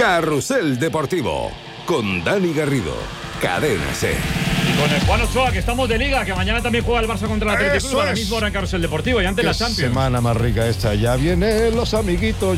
Carrusel Deportivo, con Dani Garrido, Cadena SER. Y con el Juan Ochoa, que estamos de Liga, que mañana también juega el Barça contra el Atlético Club, a la misma hora en Carrusel Deportivo y antes la Champions. Semana más rica esta. Ya vienen los amiguitos,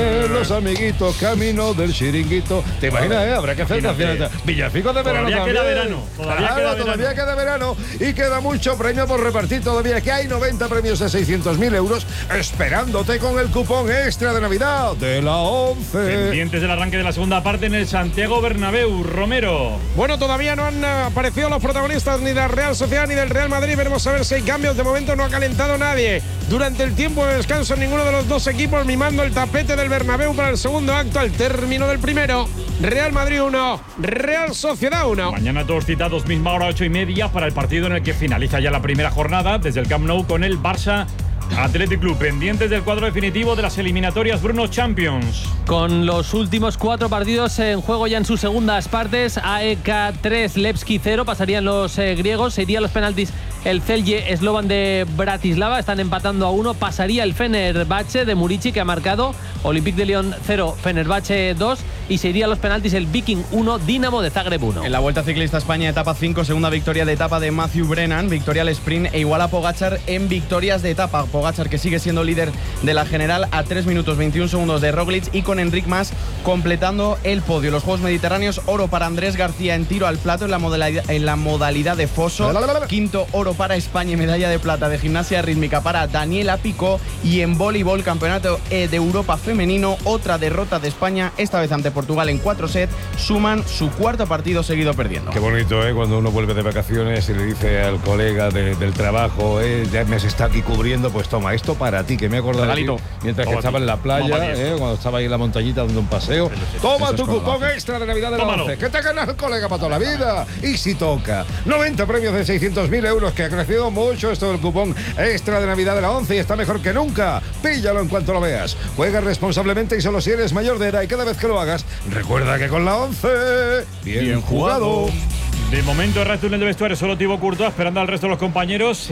camino del chiringuito. ¿Te imaginas, Habrá que hacer canciones. Villancico de verano todavía también. Queda verano. Todavía queda verano. Y queda mucho premio por repartir todavía, que hay 90 premios de 600.000 euros esperándote con el cupón extra de Navidad de la 11. Pendientes del arranque de la segunda parte en el Santiago Bernabéu. Romero. Bueno, todavía no han aparecido los protagonistas ni de la Real Sociedad ni del Real Madrid. Veremos a ver si hay cambios. De momento no ha calentado nadie. Durante el tiempo de descanso, ninguno de los dos equipos mimando el tapete del Bernabéu para el segundo acto al término del primero. Real Madrid 1, Real Sociedad 1. Mañana todos citados, misma hora, 8:30, para el partido en el que finaliza ya la primera jornada desde el Camp Nou con el Barça Athletic Club. Pendientes del cuadro definitivo de las eliminatorias Bruno Champions. Con los últimos 4 partidos en juego ya en sus segundas partes, AEK 3, Levski 0, pasarían los griegos, se irían los penaltis el Celje Slovan de Bratislava, están empatando a 1, pasaría el Fenerbahce de Murici, que ha marcado, Olympique de Lyon 0, Fenerbahce 2, y se iría a los penaltis el Viking 1, Dinamo de Zagreb 1. En la Vuelta Ciclista España, etapa 5, segunda victoria de etapa de Matthew Brennan, victoria al sprint e igual a Pogačar en victorias de etapa. Pogačar, que sigue siendo líder de la general a 3 minutos 21 segundos de Roglic, y con Enric Mas completando el podio. Los Juegos Mediterráneos, oro para Andrés García en tiro al plato en la modalidad de foso. Quinto oro para España y medalla de plata de gimnasia rítmica para Daniela Picó. Y en voleibol, campeonato de Europa femenino, otra derrota de España, esta vez ante Portugal en 4 sets. Suman su cuarto partido seguido perdiendo. Qué bonito, cuando uno vuelve de vacaciones y le dice al colega del trabajo, ya me está aquí cubriendo, pues toma, esto para ti, que me he acordado de ti, mientras que estaba en la playa, cuando estaba ahí en la montañita dando un paseo. Toma tu cupón extra de Navidad de la 11, que te ganas el colega para toda la vida. Y si toca, 90 premios de 600.000 euros, que ha crecido mucho esto del cupón extra de Navidad de la 11 y está mejor que nunca. Píllalo en cuanto lo veas. Juega responsablemente y solo si eres mayor de edad, y cada vez que lo hagas, recuerda que con la 11, bien jugado. De momento, el túnel de vestuario solo Thibaut Courtois, esperando al resto de los compañeros.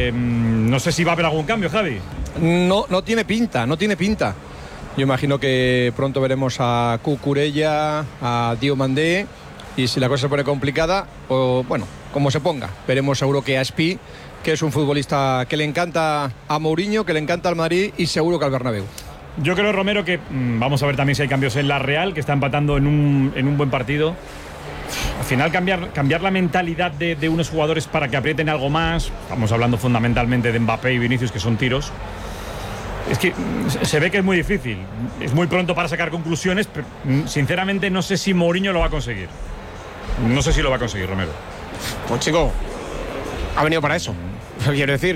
No sé si va a haber algún cambio, Javi. No tiene pinta. Yo imagino que pronto veremos a Cucurella, a Diomandé, y si la cosa se pone complicada, o bueno, como se ponga, veremos seguro que a Espi, que es un futbolista que le encanta a Mourinho, que le encanta al Madrid y seguro que al Bernabéu. Yo creo, Romero, que vamos a ver también si hay cambios en la Real, que está empatando en un buen partido. Al final cambiar la mentalidad de unos jugadores para que aprieten algo más. Estamos hablando fundamentalmente de Mbappé y Vinicius, que son tiros. Es que se ve que es muy difícil. Es muy pronto para sacar conclusiones, pero sinceramente no sé si Mourinho lo va a conseguir. No sé si lo va a conseguir, Romero. Pues chico, ha venido para eso. Quiero decir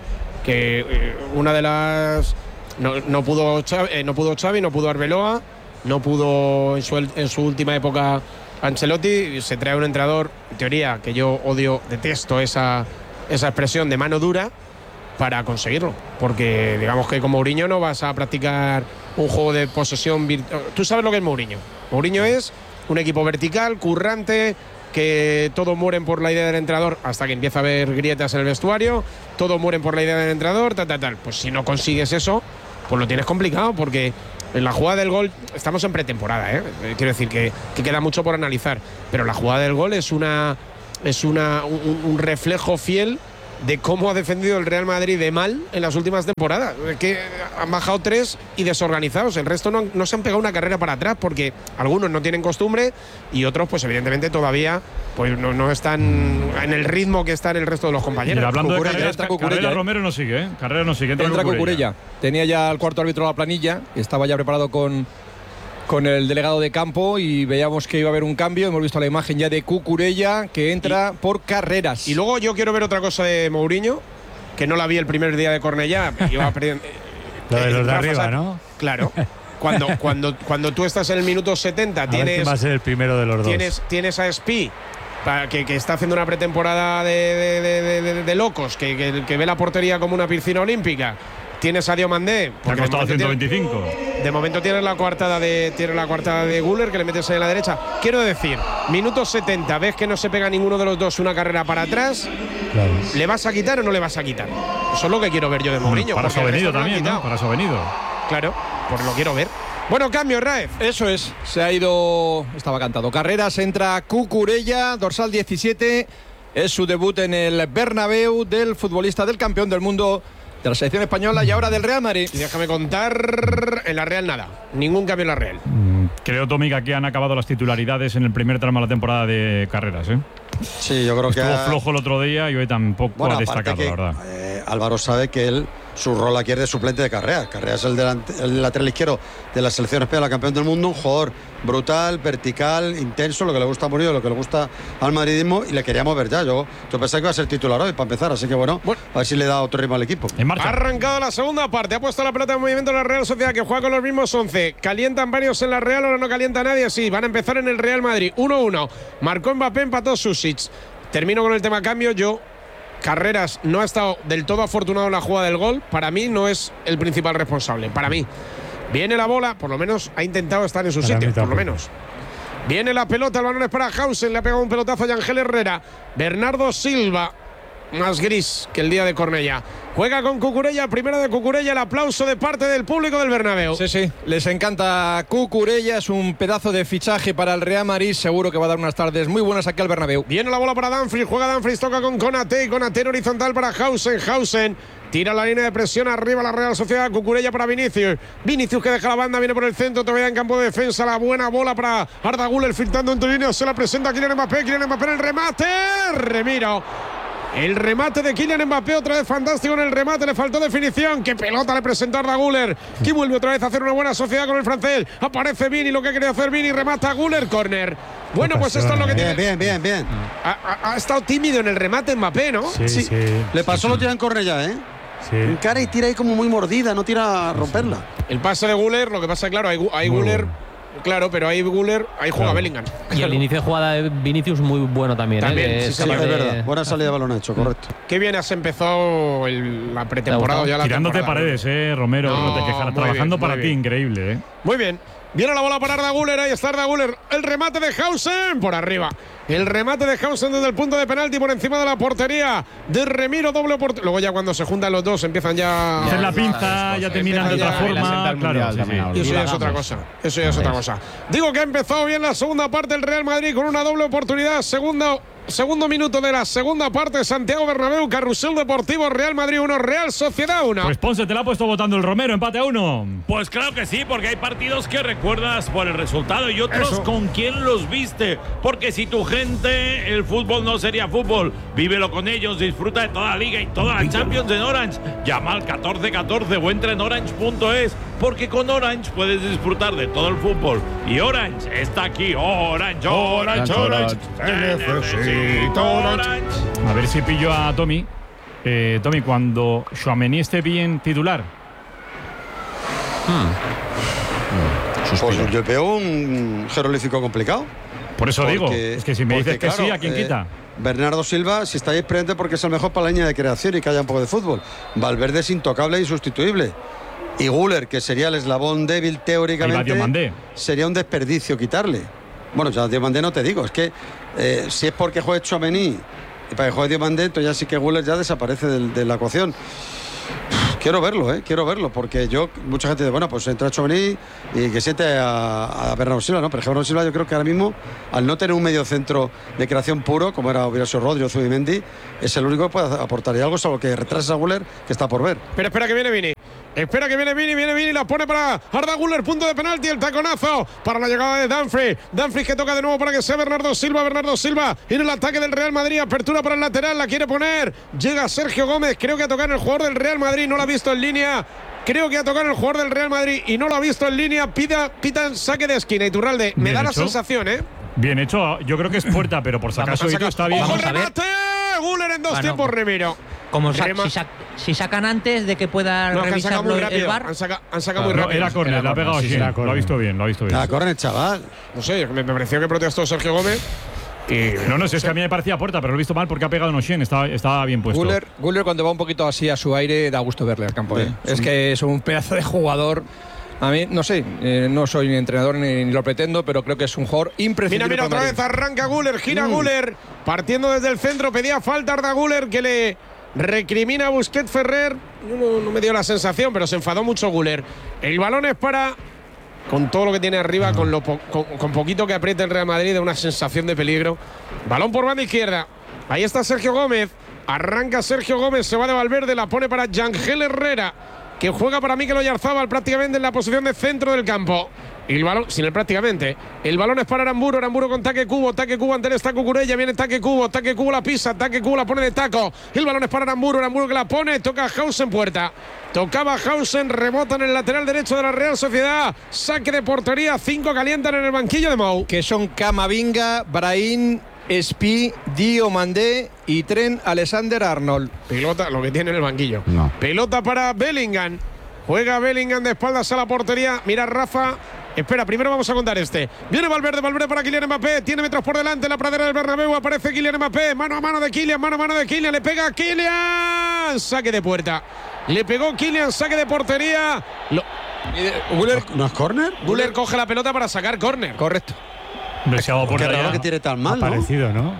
que una de las... No pudo Xavi, no pudo Arbeloa, no pudo en su última época Ancelotti. Se trae un entrenador, en teoría, que yo detesto esa expresión de mano dura, para conseguirlo, porque digamos que con Mourinho no vas a practicar un juego de posesión Tú sabes lo que es Mourinho. Mourinho es un equipo vertical, currante, que todos mueren por la idea del entrenador hasta que empieza a haber grietas en el vestuario, todos mueren por la idea del entrenador, tal. Pues si no consigues eso, pues lo tienes complicado, porque en la jugada del gol estamos en pretemporada, quiero decir que queda mucho por analizar, pero la jugada del gol es un reflejo fiel de cómo ha defendido el Real Madrid de mal en las últimas temporadas. Que han bajado 3 y desorganizados. El resto no se han pegado una carrera para atrás, porque algunos no tienen costumbre y otros, pues evidentemente todavía pues no están en el ritmo que están el resto de los compañeros. Mira, hablando Cucurella, de Carrera, Romero no sigue, Carrera no sigue. Entra Cucurella. Tenía ya el cuarto árbitro de la planilla, estaba ya preparado con el delegado de campo, y veíamos que iba a haber un cambio. Hemos visto la imagen ya de Cucurella, que entra por Carreras. Y luego yo quiero ver otra cosa de Mourinho, que no la vi el primer día de Cornellá. Lo de los de arriba, ¿no? Claro. Cuando tú estás en el minuto 70, ¿Quién va a ser el primero de los dos? Tienes a Espi, que está haciendo una pretemporada de locos, que ve la portería como una piscina olímpica. Tienes a Diomandé, porque ha costado 125. De momento tienes la coartada de Güler, que le metes en la derecha. Quiero decir, minuto 70, ves que no se pega ninguno de los dos una carrera para atrás. Claro. ¿Le vas a quitar o no le vas a quitar? Eso es lo que quiero ver yo de Mourinho. Para eso ha venido también, ¿no? Para eso ha venido. Claro, pues lo quiero ver. Bueno, cambio, Raez. Eso es, se ha ido, estaba cantado. Carreras, entra Cucurella, dorsal 17. Es su debut en el Bernabéu del futbolista del campeón del mundo de la selección española y ahora del Real Madrid. Y déjame contar, en la Real nada. Ningún cambio en la Real. Creo, Tommy, que aquí han acabado las titularidades en el primer tramo de la temporada de Carreras, ¿eh? Sí, yo creo que estuvo flojo el otro día y hoy tampoco ha destacado, que, la verdad. Álvaro sabe que su rol aquí es de suplente de Carreras. Carreras es el lateral izquierdo de la selección española, campeón del mundo, un jugador brutal, vertical, intenso, lo que le gusta a Murillo, lo que le gusta al madridismo, y le queríamos ver ya. Yo pensaba que iba a ser titular hoy para empezar, así que bueno, a ver si le da otro ritmo al equipo. Ha arrancado la segunda parte, ha puesto la pelota en movimiento la Real Sociedad, que juega con los mismos 11. Calientan varios en la Real, ahora no calienta nadie. Sí, van a empezar en el Real Madrid. 1-1. Marcó Mbappé, empató Susic. Termino con el tema cambio. Carreras no ha estado del todo afortunado en la jugada del gol. Para mí no es el principal responsable. Para mí. Viene la bola, por lo menos ha intentado estar en su sitio, por lo menos. Viene la pelota, el balón es para Hausen, le ha pegado un pelotazo a Yangel Herrera. Bernardo Silva, más gris que el día de Cornellá. Juega con Cucurella, primero de Cucurella, el aplauso de parte del público del Bernabéu. Sí, les encanta Cucurella, es un pedazo de fichaje para el Real Madrid, seguro que va a dar unas tardes muy buenas aquí al Bernabéu. Viene la bola para Dumfries, juega Dumfries, toca con Konaté, y Konaté en horizontal para Hausen, tira la línea de presión arriba la Real Sociedad. Cucurella para Vinicius que deja la banda, viene por el centro, todavía en campo de defensa, la buena bola para Arda Güler, filtrando entre líneas, se la presenta Kylian Mbappé en el remate, Remiro. El remate de Kylian Mbappé, otra vez fantástico en el remate, le faltó definición. ¡Qué pelota le presentó Arda Güler! Que vuelve otra vez a hacer una buena sociedad con el francés. Aparece Vini, lo que quería hacer Vini, remata a Güler, córner. Bueno, pues esto es lo que tiene. Bien. Ha estado tímido en el remate Mbappé, ¿no? Sí. Le pasó lo tira en Cornellá, ¿eh? Sí. En cara y tira ahí como muy mordida, no tira a romperla. El pase de Güler, lo que pasa, claro, hay Güler. Claro, pero ahí Güler, ahí juega Bellingham. Y el inicio de jugada de Vinicius muy bueno también. También, es verdad. Buena salida de balón hecho, correcto. Qué bien has empezado la pretemporada ya. Tirándote paredes, Romero, no te quejas. Trabajando para ti, increíble, Muy bien. Viene la bola para Arda Güler, ahí está Arda Güler. El remate de Hausen por arriba. El remate de Hausen desde el punto de penalti por encima de la portería de Remiro, doble portería. Luego ya cuando se juntan los dos empiezan ya… Hacer la pinza, ya terminan de otra forma. Claro, y eso ya es otra cosa. Eso ya es otra cosa. Digo que ha empezado bien la segunda parte el Real Madrid con una doble oportunidad. Segundo minuto de la segunda parte, Santiago Bernabéu, Carrusel Deportivo, Real Madrid 1, Real Sociedad 1. Pues Ponce te la ha puesto votando el Romero, empate a 1. Pues claro que sí, porque hay partidos que recuerdas por el resultado y otros con quién los viste. Porque si tu gente, el fútbol no sería fútbol. Vívelo con ellos, disfruta de toda la Liga y toda la Champions en Orange. Llama al 1414 o entra en orange.es, porque con Orange puedes disfrutar de todo el fútbol. Y Orange está aquí. Orange. A ver si pillo a Tommy. Tommy, cuando Tchouaméni esté bien titular. Pues yo veo un jeroglífico complicado. Por eso digo, es que si me dices que sí, ¿a quién quita? Bernardo Silva, si estáis presentes, porque es el mejor para la línea de creación y que haya un poco de fútbol. Valverde es intocable e insustituible. Y Güler, que sería el eslabón débil teóricamente, sería un desperdicio quitarle. Bueno, ya Diomandé no te digo, es que si es porque juegue Tchouaméni y para que juegue Diomandé, entonces ya sí que Güler ya desaparece de la ecuación. Quiero verlo, porque mucha gente dice, bueno, pues entra Tchouaméni y que siente a Bernardo Silva, ¿no? Pero Bernardo Silva, yo creo que ahora mismo, al no tener un medio centro de creación puro, como hubiera sido Rodri o Zubimendi, es el único que puede aportar algo, salvo que retrase a Güler, que está por ver. Pero espera que viene Vini. Viene Vini, la pone para Arda Güler, punto de penalti, el taconazo para la llegada de Dumfries que toca de nuevo para que sea Bernardo Silva en el ataque del Real Madrid, apertura para el lateral, la quiere poner, llega Sergio Gómez, creo que a tocar el jugador del Real Madrid, no lo ha visto en línea, creo que a tocar el jugador del Real Madrid y no lo ha visto en línea, pitan saque de esquina, Iturralde, me da la sensación, Bien hecho, yo creo que es puerta, pero por si acaso está bien. ¡Ojo el remate! Güler en dos tiempos, Remiro. Como si sacan antes de que pueda revisarlo el VAR. Han sacado muy rápido. Era córner, la ha pegado así. Lo ha visto bien. La córner, chaval. No sé, me pareció que protestó Sergio Gómez. No, si es que a mí me parecía puerta, pero lo he visto mal porque ha pegado en Oshien, estaba bien puesto. Güler cuando va un poquito así a su aire, da gusto verle al campo. Es que es un pedazo de jugador. A mí, no sé, no soy ni entrenador ni lo pretendo, pero creo que es un jugador imprescindible. Mira, otra vez arranca Güler, gira Güler, partiendo desde el centro, pedía falta Arda Güler, que le recrimina a Busquets Ferrer. No me dio la sensación, pero se enfadó mucho Güler. El balón es para con todo lo que tiene arriba, con poquito que apriete el Real Madrid, de una sensación de peligro. Balón por banda izquierda. Ahí está Sergio Gómez. Arranca Sergio Gómez, se va de Valverde, la pone para Yangel Herrera, que juega para Mikel Oyarzabal prácticamente en la posición de centro del campo. Y el balón, sin el prácticamente, el balón es para Aramburu con Taque Cubo ante el está Cucurella, viene Taque Cubo la pisa, Taque Cubo la pone de taco. El balón es para Aramburu que la pone, toca Hausen puerta. Tocaba Hausen, rebota en el lateral derecho de la Real Sociedad. Saque de portería, 5 calientan en el banquillo de Mou. Que son Camavinga, Brahim, Espi, Diomandé y Trent Alexander-Arnold. Pelota, lo que tiene en el banquillo. No. Pelota para Bellingham. Juega Bellingham de espaldas a la portería. Mira Rafa. Espera, primero vamos a contar este. Viene Valverde para Kylian Mbappé. Tiene metros por delante en la pradera del Bernabéu. Aparece Kylian Mbappé. Mano a mano de Kylian. Le pega a Kylian. Saque de puerta. Le pegó Kylian. Saque de portería. Güler, ¿no es córner? Güler coge la pelota para sacar córner. Correcto. Qué raro que tire tan mal, parecido, ¿no?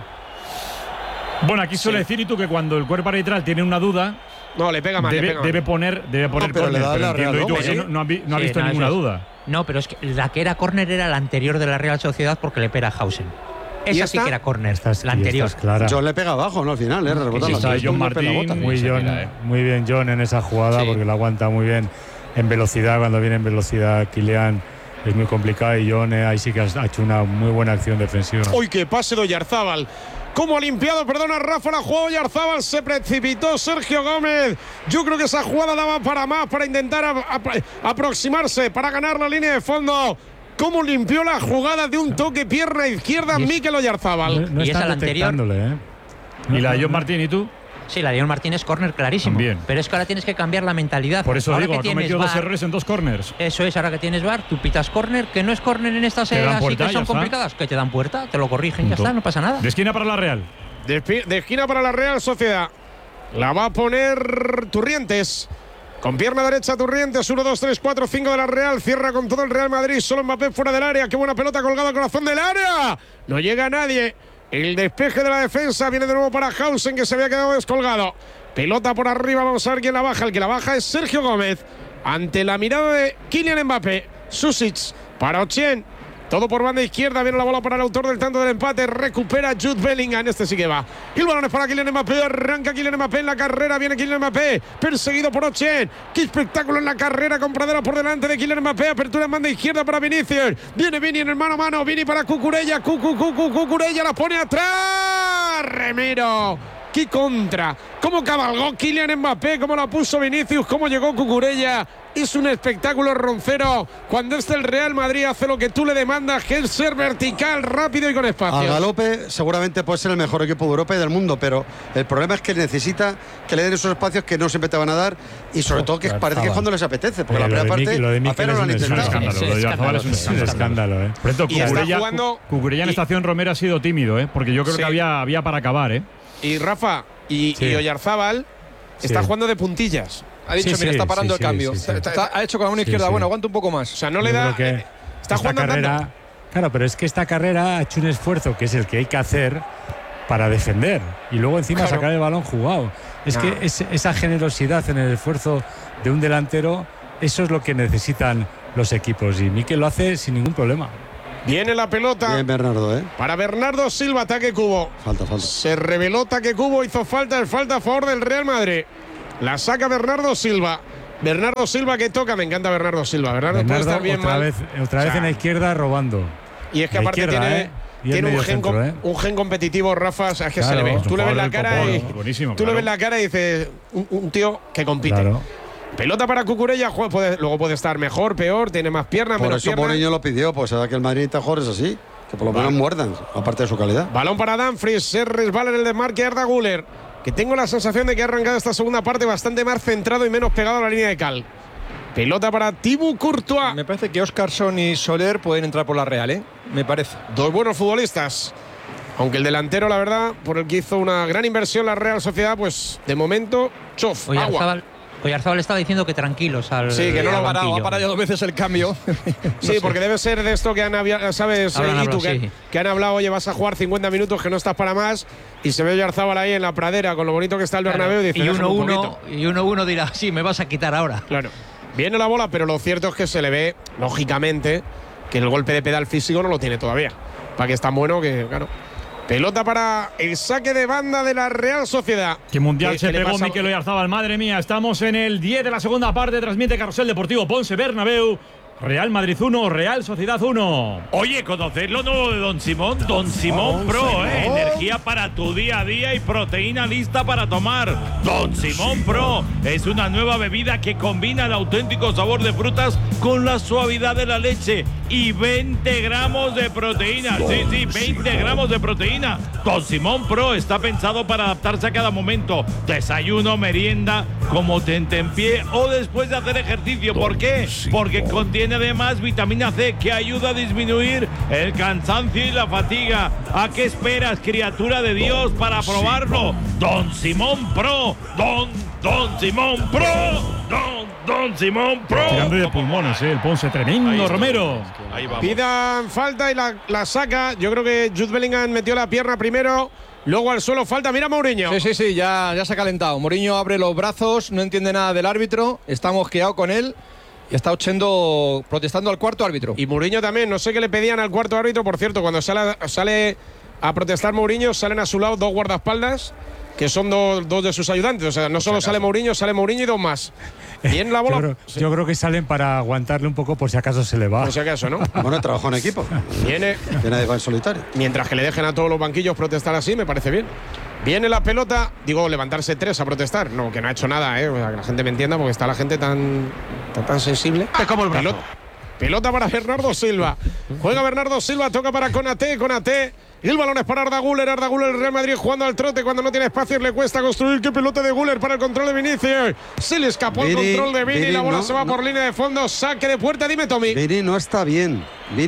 Bueno, aquí suele decir, y tú, que cuando el cuerpo arbitral tiene una duda, no, le pega mal. Debe poner córner. Pero no ha visto ninguna duda. No, pero es que la que era córner era la anterior de la Real Sociedad porque le pega a Hausen. Esa sí que era córner, la anterior. John le pega abajo, ¿no? Al final, John Martín. Muy bien John en esa jugada, porque la aguanta muy bien en velocidad. Cuando viene en velocidad Kylian es muy complicado, y John ahí sí que ha hecho una muy buena acción defensiva. ¡Uy, qué pase de Oyarzabal! Como ha limpiado, perdona, Rafa, la jugada Oyarzabal, se precipitó Sergio Gómez. Yo creo que esa jugada daba para más, para intentar aproximarse, para ganar la línea de fondo. Cómo limpió la jugada de un toque pierna izquierda Mikel Oyarzabal. No y esa la anterior. ¿Y la de John Martín y tú? Sí, la de John Martín es córner clarísimo. También. Pero es que ahora tienes que cambiar la mentalidad. Por eso ahora digo, ha cometido 2 errores en 2 corners. Eso es, ahora que tienes VAR, tú pitas córner, que no es córner en estas así que son complicadas, que te dan puerta, te lo corrigen, ya está, no pasa nada. De esquina para la Real. De esquina para la Real Sociedad. La va a poner Turrientes. Con pierna derecha Turrientes, 1, 2, 3, 4, 5 de la Real. Cierra con todo el Real Madrid, solo Mbappé fuera del área. Qué buena pelota colgada al corazón del área. No llega nadie. El despeje de la defensa viene de nuevo para Hausen, que se había quedado descolgado. Pelota por arriba, vamos a ver quién la baja. El que la baja es Sergio Gómez. Ante la mirada de Kylian Mbappé. Susic para Ochien. Todo por banda izquierda, viene la bola para el autor del tanto del empate, recupera Jude Bellingham, este sí que va. Y el balón es para Kylian Mbappé, arranca Kylian Mbappé en la carrera, viene Kylian Mbappé, perseguido por Ochien. Qué espectáculo en la carrera, con Pradera por delante de Kylian Mbappé, apertura en banda izquierda para Vinicius. Viene Vini en el mano a mano, Vini para Cucurella, Cucurella la pone atrás, Remiro. ¡Qué contra! ¿Cómo cabalgó Kylian Mbappé? ¿Cómo la puso Vinicius? ¿Cómo llegó Cucurella? Es un espectáculo roncero. Cuando el Real Madrid hace lo que tú le demandas, que es ser vertical, rápido y con espacio. A galope seguramente puede ser el mejor equipo de Europa y del mundo, pero el problema es que necesita que le den esos espacios que no siempre te van a dar, y sobre todo que parece que es cuando les apetece, porque la primera parte apenas lo han intentado. Es un escándalo. Cucurella en estación Romero ha sido tímido, porque yo creo que había para acabar. Y Rafa y Oyarzabal está jugando de puntillas. Ha dicho, mira, está parando el cambio. Ha hecho con la mano izquierda, bueno, aguanta un poco más. O sea, no le da. Está jugando carrera. Claro, pero es que esta carrera ha hecho un esfuerzo que es el que hay que hacer para defender y luego encima sacar el balón jugado. Es que esa generosidad en el esfuerzo de un delantero, eso es lo que necesitan los equipos, y Mikel lo hace sin ningún problema. Viene la pelota. Bien, Bernardo, para Bernardo Silva, ataque Cubo. Falta. Se reveló Taque Cubo, hizo falta a favor del Real Madrid. La saca Bernardo Silva. Bernardo Silva que toca, me encanta Bernardo Silva. Bernardo puede estar bien otra vez en la izquierda robando. Y es que aparte tiene un gen competitivo, Rafa, o sea, es que se le ve. Tú le ves la cara y dices, un tío que compite. Claro. Pelota para Cucurella, luego puede estar mejor, peor, tiene más piernas, menos piernas. Por eso Mourinho lo pidió, pues será que el Madrid necesita jugadores así, que por lo menos muerdan, aparte de su calidad. Balón para Dumfries, se resbala en el desmarque Arda Güler, que tengo la sensación de que ha arrancado esta segunda parte bastante más centrado y menos pegado a la línea de cal. Pelota para Thibaut Courtois. Me parece que Óscarson y Soler pueden entrar por la Real, Me parece. Dos buenos futbolistas. Aunque el delantero, la verdad, por el que hizo una gran inversión la Real Sociedad, pues de momento, agua. Oyarzabal estaba diciendo que tranquilos al. Sí, que no lo ha parado. Ha parado 2 veces el cambio. Sí, porque debe ser de esto que han hablado, ¿sabes? Que han hablado, oye, vas a jugar 50 minutos, que no estás para más. Y se ve Oyarzabal ahí en la pradera con lo bonito que está el Bernabéu. Y 1-1 dirá, sí, me vas a quitar ahora. Claro. Viene la bola, pero lo cierto es que se le ve, lógicamente, que el golpe de pedal físico no lo tiene todavía. Para que es tan bueno que, claro. Pelota para el saque de banda de la Real Sociedad. Qué mundial se pegó Mikel Oyarzabal, madre mía. Estamos en el 10 de la segunda parte. Transmite Carrusel Deportivo Ponce Bernabéu. Real Madrid 1, Real Sociedad 1. Oye, ¿conocéis lo nuevo de Don Simón? Don Simón Pro, energía para tu día a día y proteína lista para tomar. Don Simón Pro es una nueva bebida que combina el auténtico sabor de frutas con la suavidad de la leche y 20 gramos de proteína. Sí, 20 gramos de proteína. Don Simón Pro está pensado para adaptarse a cada momento. Desayuno, merienda, como tentempié o después de hacer ejercicio. ¿Por qué? Porque contiene además vitamina C que ayuda a disminuir el cansancio y la fatiga. ¿A qué esperas, criatura de Dios, para probarlo? Don Simón Pro, Don Simón Pro, Don Simón Pro. Tirando de pulmones, el Ponce tremendo, Romero. Pidan falta y la saca. Yo creo que Jude Bellingham metió la pierna primero. Luego al suelo falta, mira Mourinho. Sí, ya se ha calentado. Mourinho abre los brazos, no entiende nada del árbitro, está mosqueado con él. Y está protestando al cuarto árbitro. Y Mourinho también, no sé qué le pedían al cuarto árbitro. Por cierto, cuando sale a protestar Mourinho, salen a su lado 2 guardaespaldas, que son dos de sus ayudantes. O sea, no solo sale Mourinho y 2 más. Bien la bola. Yo creo que salen para aguantarle un poco por si acaso se le va. Por si acaso, ¿no? Bueno, trabajó en equipo. Viene va en solitario. Mientras que le dejen a todos los banquillos protestar así, me parece bien. Viene la pelota, digo, levantarse 3 a protestar. No, que no ha hecho nada, O sea, que la gente me entienda, porque está la gente tan sensible. Es como el brazo. Pelota para Bernardo Silva. Juega Bernardo Silva, toca para Konaté. Y el balón es para Arda Güler. El Real Madrid jugando al trote. Cuando no tiene espacio le cuesta construir. ¡Qué pelota de Güler para el control de Vinicius! Se le escapó el control de Vini. La bola se va por línea de fondo. Saque de puerta. Dime, Tommy. Vini no está bien.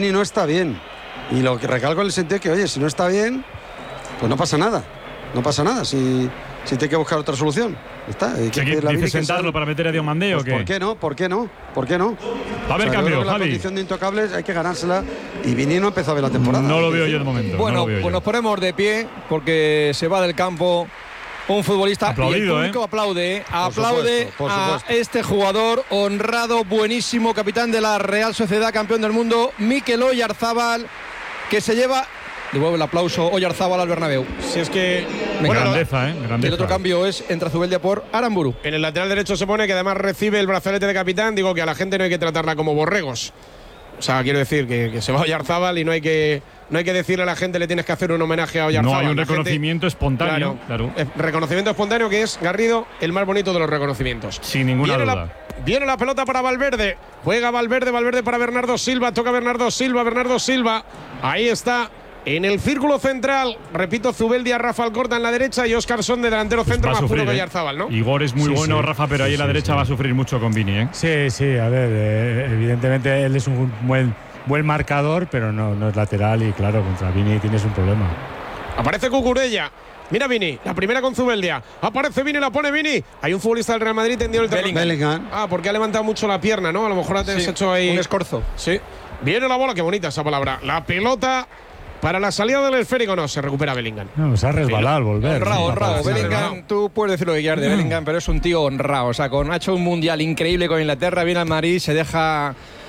Y lo que recalco en el sentido que, oye, si no está bien, pues no pasa nada. No pasa nada si tiene que buscar otra solución. Está. ¿Dice sentarlo para meter a Diomandé o qué? ¿Por qué no? Va a haber cambio, Javi. La condición de intocables hay que ganársela y Vini no empezó a ver la temporada. No lo veo yo de momento. Bueno, pues nos ponemos de pie porque se va del campo un futbolista. Aplaudido, y el público aplaude por supuesto. a este jugador honrado, buenísimo, capitán de la Real Sociedad, campeón del mundo, Mikel Oyarzabal, que se lleva. Devuelve el aplauso Oyarzabal al Bernabéu. Si es que. Grandeza. El otro cambio es entra Zubeldia por Aramburu. En el lateral derecho se pone que además recibe el brazalete de capitán. Digo que a la gente no hay que tratarla como borregos. O sea, quiero decir que se va Oyarzabal y no hay que decirle a la gente le tienes que hacer un homenaje a Oyarzabal. No, hay un reconocimiento espontáneo. Claro. Reconocimiento espontáneo que es, Garrido, el más bonito de los reconocimientos. Sin ninguna duda. Viene la pelota para Valverde. Juega Valverde para Bernardo Silva. Toca Bernardo Silva. Ahí está. En el círculo central, repito, Zubeldia, Rafa Alcorta en la derecha y Óscarson de delantero centro, más puro que Oyarzabal, ¿no? Igor es muy bueno, Rafa, pero ahí en la derecha va a sufrir mucho con Vini, ¿eh? Sí, a ver, evidentemente él es un buen marcador, pero no es lateral y claro, contra Vini tienes un problema. Aparece Cucurella. Mira Vini, la primera con Zubeldia. Aparece Vini, la pone Vini. Hay un futbolista del Real Madrid tendido el terreno. Bellingham. Porque ha levantado mucho la pierna, ¿no? A lo mejor has hecho ahí un escorzo. Sí. Viene la bola, qué bonita esa palabra. La pelota para la salida del esférico, no, se recupera Bellingham. No, se ha resbalado al volver. Honrado. Bellingham, tú puedes decir lo que quieras de Bellingham, pero es un tío honrado. O sea, ha hecho un mundial increíble con Inglaterra, viene al Madrid, se deja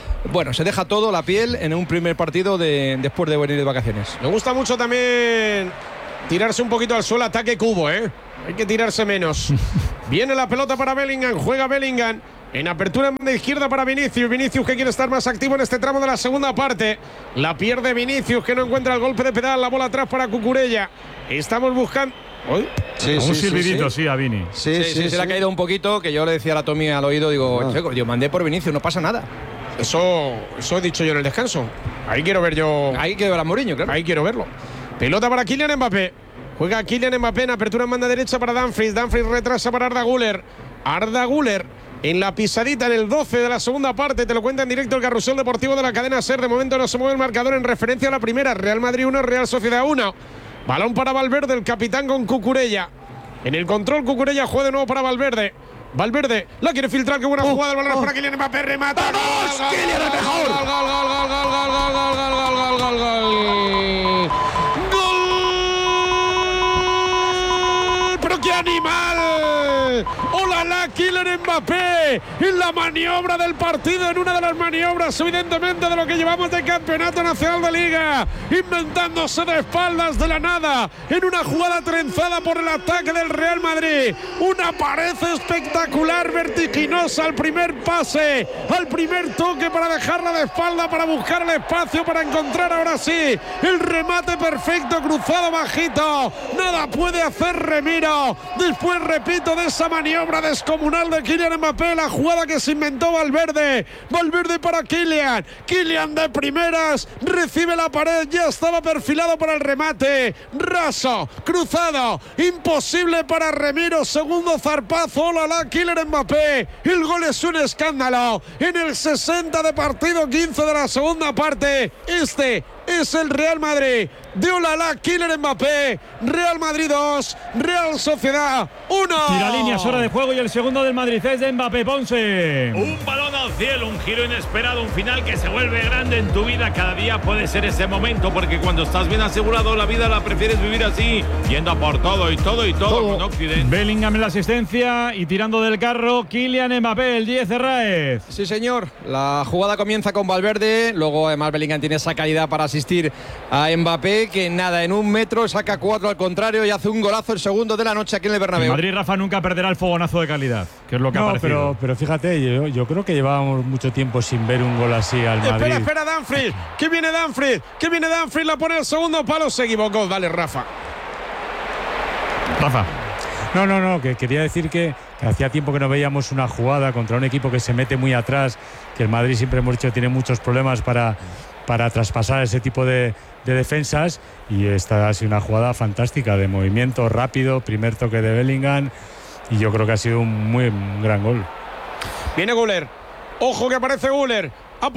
todo, la piel, en un primer partido después de venir de vacaciones. Me gusta mucho también tirarse un poquito al suelo, ataque cubo, Hay que tirarse menos. Viene la pelota para Bellingham, juega Bellingham. En apertura en banda izquierda para Vinicius. Vinicius que quiere estar más activo en este tramo de la segunda parte. La pierde Vinicius que no encuentra el golpe de pedal. La bola atrás para Cucurella. Estamos buscando. Un silbidito, sí, a Vini. Sí, se le ha caído un poquito. Que yo le decía a la Tommy al oído, digo, mandé por Vinicius, no pasa nada. Eso he dicho yo en el descanso. Ahí quiero ver yo. Ahí quiero ver a Mourinho, claro. Ahí quiero verlo. Pelota para Kylian Mbappé. Juega Kylian Mbappé en apertura en banda derecha para Dumfries. Dumfries retrasa para Arda Güler. Arda Güler en la pisadita en el 12 de la segunda parte. Te lo cuenta en directo el Carrusel Deportivo de la cadena SER. De momento no se mueve el marcador en referencia a la primera. Real Madrid 1, Real Sociedad 1. Balón para Valverde, el capitán con Cucurella. En el control Cucurella juega de nuevo para Valverde. Valverde la quiere filtrar, qué buena jugada. El balón es para Kylian Mbappé, remata. ¡Vamos! ¡Kylian el mejor! ¡Gol! ¡Pero qué animal! ¡Hola, Kylian Mbappé en la maniobra del partido, en una de las maniobras evidentemente de lo que llevamos de Campeonato Nacional de Liga, inventándose de espaldas de la nada en una jugada trenzada por el ataque del Real Madrid, una pared espectacular, vertiginosa al primer pase, al primer toque para dejarla de espalda, para buscar el espacio, para encontrar ahora sí el remate perfecto, cruzado bajito, nada puede hacer Remiro. Después, repito, de esa maniobra descomunal de Kylian Mbappé, la jugada que se inventó Valverde para Kylian de primeras, recibe la pared, ya estaba perfilado para el remate, raso, cruzado, imposible para Remiro, segundo zarpazo, olala, Kylian Mbappé, el gol es un escándalo, en el 60 de partido, 15 de la segunda parte, este es el Real Madrid de olala, Kylian Mbappé, Real Madrid 2, Real Sociedad 1. Tira líneas, hora de juego y el segundo del Madrid es de Mbappé, Ponce. Un balón al cielo, un giro inesperado, un final que se vuelve grande en tu vida. Cada día puede ser ese momento, porque cuando estás bien asegurado, la vida la prefieres vivir así, yendo a por todo con Occidente. Bellingham en la asistencia y tirando del carro, Kylian Mbappé, el 10 Herráez. Sí, señor. La jugada comienza con Valverde, luego además Bellingham tiene esa calidad para asistir a Mbappé, que nada, en 1 metro saca 4 al contrario y hace un golazo, el segundo de la noche aquí en el Bernabéu. El Madrid, Rafa, nunca perderá el fogonazo de calidad, que es lo que ha parecido. Pero fíjate, yo creo que llevábamos mucho tiempo sin ver un gol así al Madrid. Espera, Dumfries, que viene Dumfries, la pone el segundo palo, se equivocó, dale, Rafa. No, que quería decir que hacía tiempo que no veíamos una jugada contra un equipo que se mete muy atrás, que el Madrid siempre hemos dicho tiene muchos problemas para traspasar ese tipo de defensas, y esta ha sido una jugada fantástica de movimiento rápido, primer toque de Bellingham, y yo creo que ha sido un gran gol. Viene Güler, ojo que aparece Güler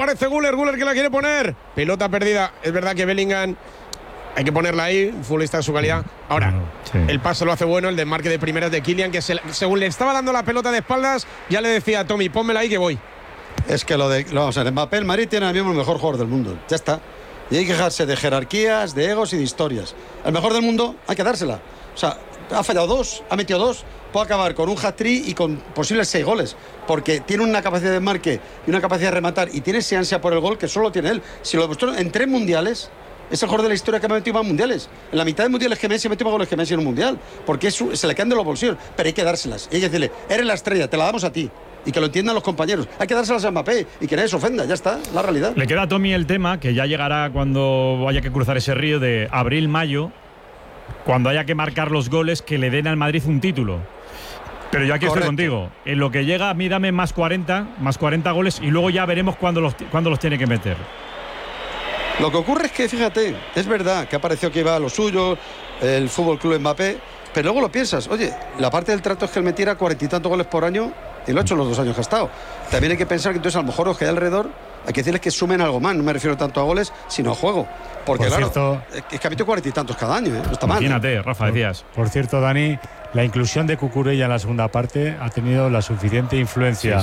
que la quiere poner, pelota perdida, es verdad que Bellingham hay que ponerla ahí, un futbolista de su calidad. Ahora, el paso lo hace bueno, el desmarque de primeras de Kylian, que según le estaba dando la pelota de espaldas, ya le decía a Tommy, pónmela ahí que voy. Es que vamos a ver, Mbappé, el Madrid tiene ahora mismo el mejor jugador del mundo. Ya está. Y hay que dejarse de jerarquías, de egos y de historias. El mejor del mundo hay que dársela. O sea, ha fallado 2, ha metido 2, puede acabar con un hat-trick y con posibles 6 goles. Porque tiene una capacidad de marque y una capacidad de rematar y tiene ese ansia por el gol que solo tiene él. Si lo demostró en 3 mundiales, es el jugador de la historia que ha metido más mundiales. En la mitad de mundiales que Messi metió más goles que Messi en un mundial. Porque se le caen de los bolsillos. Pero hay que dárselas. Y hay que decirle, eres la estrella, te la damos a ti. Y que lo entiendan los compañeros. Hay que dárselas a Mbappé y que nadie se ofenda. Ya está, la realidad. Le queda a Tommy el tema, que ya llegará cuando haya que cruzar ese río de abril-mayo, cuando haya que marcar los goles que le den al Madrid un título. Pero yo aquí estoy contigo. En lo que llega, a mí dame más 40 goles y luego ya veremos cuándo los tiene que meter. Lo que ocurre es que, fíjate, es verdad que ha parecido que iba a lo suyo, el Fútbol Club Mbappé, pero luego lo piensas, oye, la parte del trato es que él metiera 40 y tantos goles por año y lo ha hecho en los 2 años que ha estado. También hay que pensar que entonces a lo mejor los que hay alrededor, hay que decirles que sumen algo más, no me refiero tanto a goles, sino a juego. Porque claro, es que ha metido 40 y tantos cada año, no está mal. Imagínate, Rafa, decías. Por cierto, Dani, la inclusión de Cucurella en la segunda parte ha tenido la suficiente influencia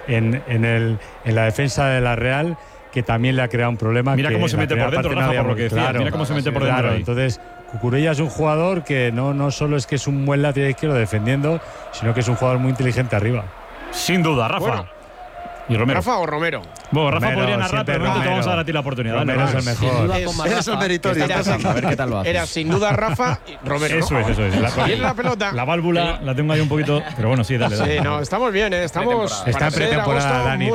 en la defensa de la Real, que también le ha creado un problema. Mira cómo se mete por dentro, Rafa, por lo que decía. Mira cómo se mete por dentro ahí. Entonces, Cucurella es un jugador que no solo es que es un buen lateral izquierdo defendiendo, sino que es un jugador muy inteligente arriba. Sin duda, Rafa. Bueno, ¿y Romero? ¿Rafa o Romero? Bueno, Rafa podría narrar, pero no te vamos a dar a ti la oportunidad. Romero es el mejor. Es el meritorio. A ver qué tal lo haces. Era sin duda Rafa y Romero. Eso es. Viene la pelota. La válvula la tengo ahí un poquito, pero bueno, sí, dale. Sí, no, estamos bien, estamos. Está en pretemporada, Dani.